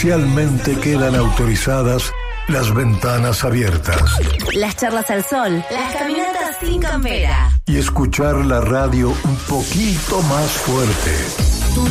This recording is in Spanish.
oficialmente quedan autorizadas las ventanas abiertas. Las charlas al sol, las caminatas sin campera. Y escuchar la radio un poquito más fuerte.